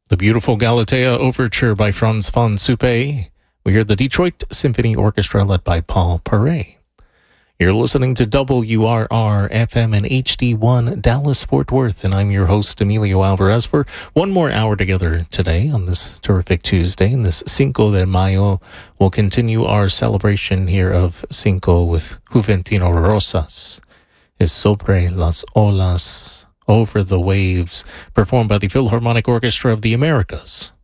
The beautiful Galatea Overture by Franz von Suppé. We hear the Detroit Symphony Orchestra led by Paul Paray. You're listening to WRR FM and HD1 Dallas Fort Worth, and I'm your host, Emilio Alvarez, for one more hour together today on this terrific Tuesday. And this Cinco de Mayo, we'll continue our celebration here of Cinco with Juventino Rosas. Es sobre las olas, over the waves, performed by the Philharmonic Orchestra of the Americas.